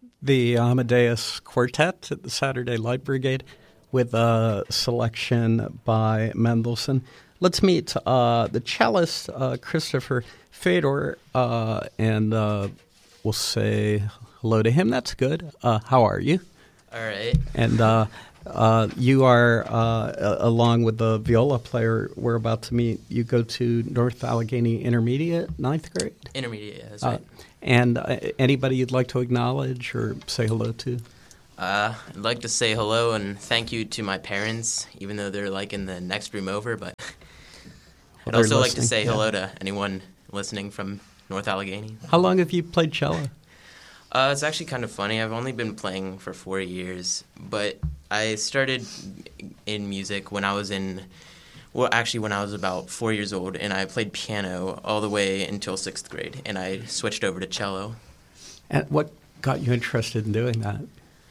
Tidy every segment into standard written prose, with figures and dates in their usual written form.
the Amadeus Quartet at the Saturday Light Brigade with a selection by Mendelssohn. Let's meet the cellist, Christopher Fedor, and we'll say hello to him. That's good. How are you? All right. And you are, along with the viola player we're about to meet, you go to North Allegheny Intermediate, 9th grade? Intermediate, yeah, that's right. And anybody you'd like to acknowledge or say hello to? I'd like to say hello and thank you to my parents, even though they're like in the next room over, but I'd also like to say hello to anyone listening from North Allegheny. How long have you played cello? It's actually kind of funny. I've only been playing for 4 years, but I started in music when I was when I was about 4 years old, and I played piano all the way until 6th grade, and I switched over to cello. And what got you interested in doing that?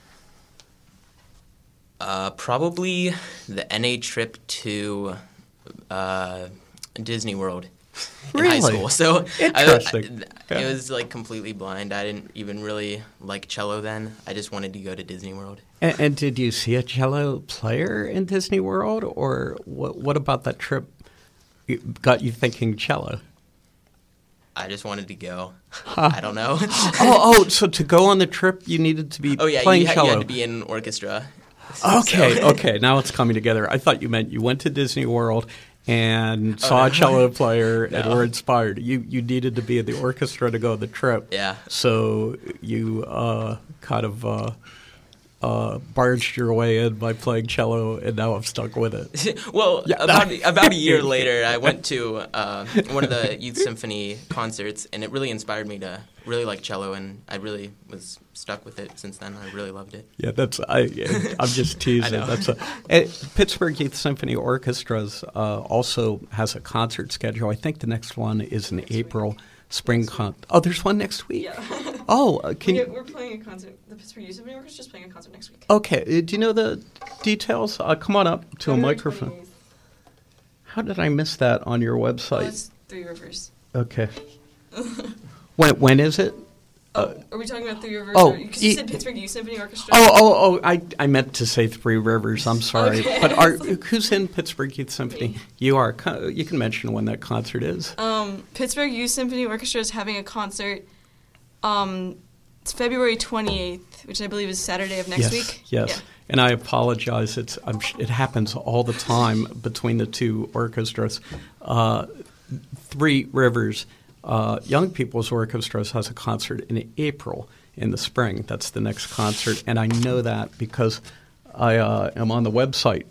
Probably the NA trip to Disney World in high school. So interesting. It was like completely blind. I didn't even really like cello then. I just wanted to go to Disney World. And did you see a cello player in Disney World, or what about that trip got you thinking cello? I just wanted to go. I don't know. So to go on the trip, you needed to be playing cello. You had to be in orchestra. Okay. Now it's coming together. I thought you meant you went to Disney World and saw a cello player and were inspired. You needed to be in the orchestra to go on the trip. Yeah. So you kind of barged your way in by playing cello, and now I'm stuck with it. Well, about a year later, I went to one of the youth symphony concerts, and it really inspired me to really like cello, and I really was stuck with it since then. I really loved it. Yeah, I'm just teasing. Pittsburgh Youth Symphony Orchestras also has a concert schedule. I think the next one is in April. There's one next week? Yeah. We're playing a concert. The Pittsburgh Youth Symphony Orchestra is playing a concert next week. Okay. Do you know the details? Come on up to a microphone. 28th. How did I miss that on your website? It's Three Rivers. Okay. When is it? Are we talking about Three Rivers? Because you said Pittsburgh Youth Symphony Orchestra. I meant to say Three Rivers. I'm sorry. Okay. But who's in Pittsburgh Youth Symphony? Me. You are. You can mention when that concert is. Pittsburgh Youth Symphony Orchestra is having a concert. It's February 28th, which I believe is Saturday of next week. Yes. Yeah. And I apologize. It happens all the time between the two orchestras. Three Rivers Young People's Orchestras has a concert in April in the spring. That's the next concert. And I know that because I am on the website,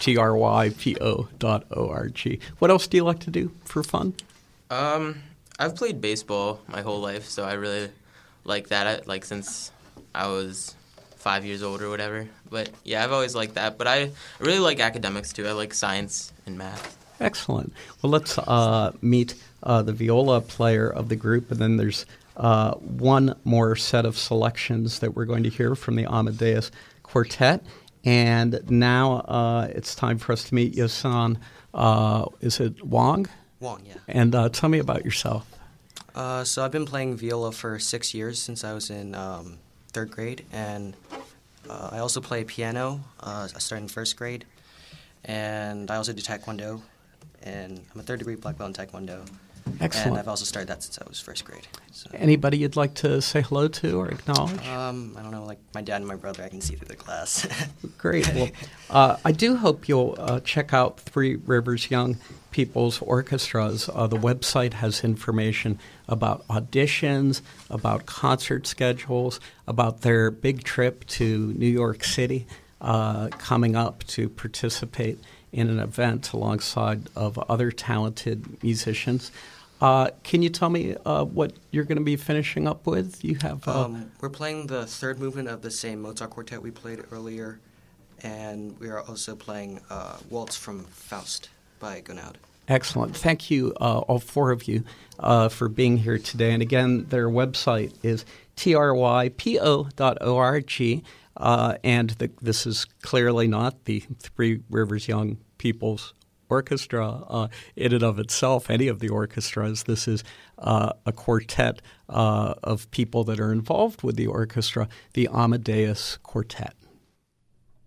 trypo.org. What else do you like to do for fun? I've played baseball my whole life, so I really like that, since I was 5 years old or whatever. But, yeah, I've always liked that. But I really like academics, too. I like science and math. Excellent. Well, let's meet the viola player of the group, and then there's one more set of selections that we're going to hear from the Amadeus Quartet. And now it's time for us to meet Yosan. Is it Wong? Wong, yeah. And tell me about yourself. So I've been playing viola for 6 years since I was in 3rd grade, and I also play piano. I started in 1st grade, and I also do taekwondo, and I'm a 3rd degree black belt in taekwondo. Excellent. And I've also started that since I was 1st grade. So. Anybody you'd like to say hello to or acknowledge? I don't know, like my dad and my brother I can see through the glass. Great. Well, I do hope you'll check out Three Rivers Young People's Orchestras. The website has information about auditions, about concert schedules, about their big trip to New York City coming up to participate in an event alongside of other talented musicians. Can you tell me what you're going to be finishing up with? You have we're playing the 3rd movement of the same Mozart quartet we played earlier, and we are also playing Waltz from Faust by Gounod. Excellent. Thank you, all four of you, for being here today. And again, their website is trypo.org, and this is clearly not the Three Rivers Young People's orchestra in and of itself, any of the orchestras. This is a quartet of people that are involved with the orchestra, the Amadeus Quartet.